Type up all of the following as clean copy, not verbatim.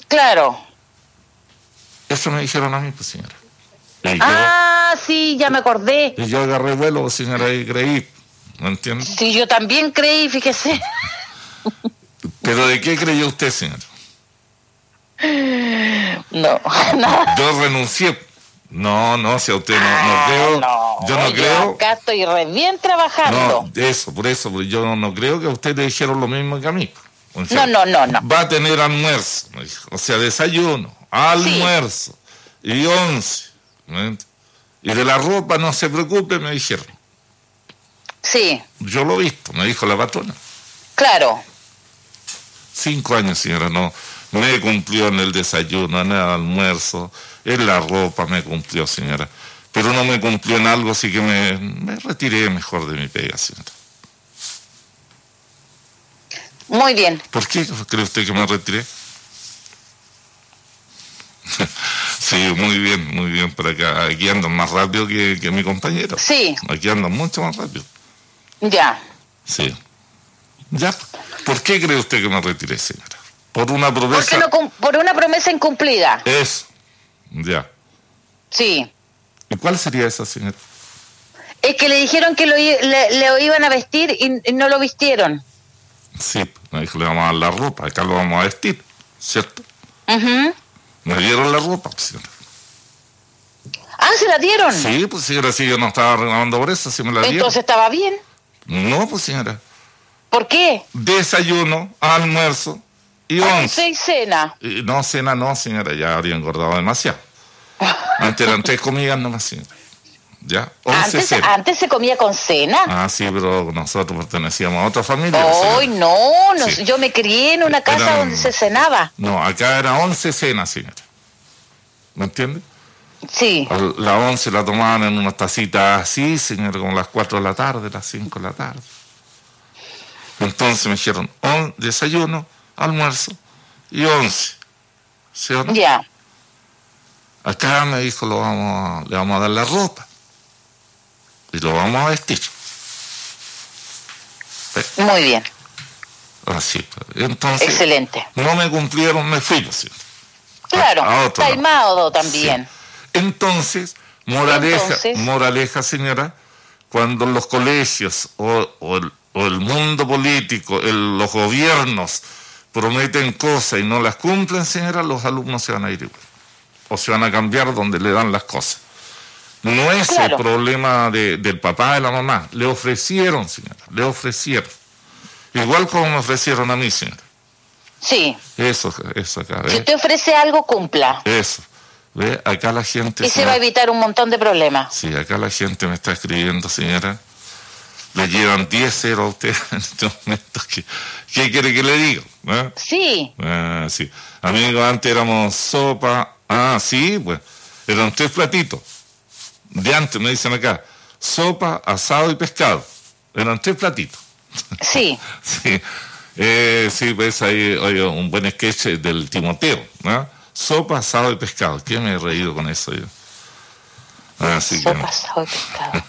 Claro. Eso me dijeron a mí, pues, señora. Sí, ya me acordé. Y yo agarré vuelo, señora, y creí. ¿Me entiende? Sí, yo también creí, fíjese. ¿Pero de qué creyó usted, señora? No, nada. Yo renuncié. No, si a usted no creo. No, yo no creo. Acá estoy re bien trabajando. No, por eso, porque yo no creo que a usted le dijeron lo mismo que a mí. O sea, No. Va a tener almuerzo, me dijo. O sea, desayuno, almuerzo y 11. ¿Me Y de la ropa no se preocupe, me dijeron. Sí. Yo lo he visto, me dijo la patrona. Claro. 5 años, señora, no me cumplió en el desayuno, en el almuerzo, en la ropa me cumplió, señora. Pero no me cumplió en algo, así que me retiré mejor de mi pega, señora. Muy bien. ¿Por qué cree usted que me retiré? Sí, muy bien por acá. Aquí andan más rápido que mi compañero. Sí. Aquí andan mucho más rápido. Ya. Sí. Ya. ¿Por qué cree usted que me retiré, señora? Por una promesa. Por una promesa incumplida. Eso. Ya. Sí. ¿Y cuál sería esa, señora? Es que le dijeron que le iban a vestir y no lo vistieron. Sí, me dijo, le vamos a dar la ropa, acá lo vamos a vestir, ¿cierto? Uh-huh. Me dieron la ropa, señora. ¿Se la dieron? Sí, pues señora, si yo no estaba reclamando por eso, si me la dieron. Entonces estaba bien. No, pues señora. ¿Por qué? Desayuno, almuerzo y 11. Y cena. No, cena no, señora, ya habría engordado demasiado. Antes eran 3 comidas nomás, señora. ¿Ya? 11 cena. ¿Antes se comía con cena? Sí, pero nosotros pertenecíamos a otra familia. ¡Ay, no! Sí. Yo me crié en una casa donde se cenaba. No, acá era 11 cenas, señora. ¿Me entiende? Sí. La 11 la tomaban en unas tacitas así, señora, como las 4 de la tarde, las 5 de la tarde. Entonces me dijeron, desayuno, almuerzo y 11. ¿Sí o no? Ya. Acá me dijo, le vamos a dar la ropa. Y lo vamos a vestir. Muy bien. Así. Entonces, excelente. No me cumplieron, me fui, ¿sí? Claro, taimado también. Sí. Entonces, moraleja, señora, cuando los colegios o el mundo político, los gobiernos prometen cosas y no las cumplen, señora, los alumnos se van a ir igual. O se van a cambiar donde le dan las cosas. No es el problema del papá y de la mamá. Le ofrecieron, señora, le ofrecieron. Igual como me ofrecieron a mí, señora. Sí. Eso acá. ¿ve? Si usted ofrece algo, cumpla. Eso. ¿Ve? Acá la gente... Y se va a evitar un montón de problemas. Sí, acá la gente me está escribiendo, señora. Le llevan 10-0 a usted en este momento. ¿Qué quiere que le diga? ¿Eh? Sí. Sí. Amigos, antes éramos sopa. Sí, pues. Eran 3 platitos. De antes, me dicen acá. Sopa, asado y pescado. Eran 3 platitos. Sí. Sí. Sí, pues ahí oye, un buen sketch del Timoteo, ¿no? Sopa, asado y pescado. ¿Qué me he reído con eso yo? Sopa, asado y pescado.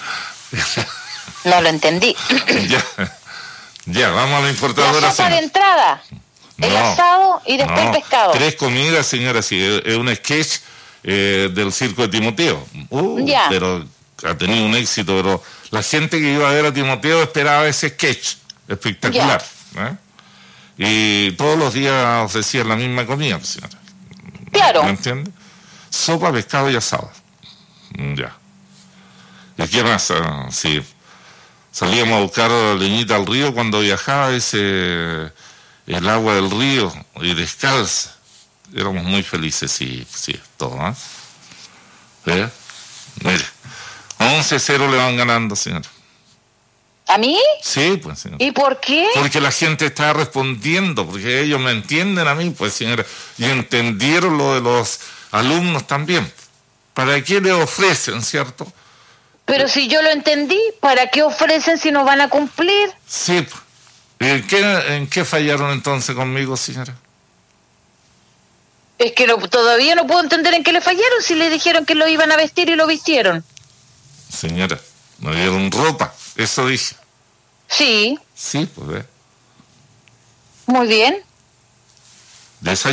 No lo entendí. Ya, vamos a la importadora. La sopa de entrada, el asado y después el pescado. 3 comidas, señora, sí, es un sketch del circo de Timoteo. Pero ha tenido un éxito, pero la gente que iba a ver a Timoteo esperaba ese sketch espectacular. Y todos los días ofrecían la misma comida, señora. Claro. ¿Me entiende? Sopa, pescado y asado. Ya. ¿Y qué más? Sí. Salíamos a buscar leñita al río cuando viajaba el agua del río y descalza. Éramos muy felices, sí, todo, ¿eh? Mire, 11-0 le van ganando, señora. ¿A mí? Sí, pues, señora. ¿Y por qué? Porque la gente está respondiendo, porque ellos me entienden a mí, pues, señora, y entendieron lo de los alumnos también. ¿Para qué le ofrecen, cierto? Pero si yo lo entendí, ¿para qué ofrecen si no van a cumplir? Sí. ¿En qué fallaron entonces conmigo, señora? Es que todavía no puedo entender en qué le fallaron si le dijeron que lo iban a vestir y lo vistieron. Señora, me dieron ropa, eso dije. Sí. Sí, pues ve. Muy bien.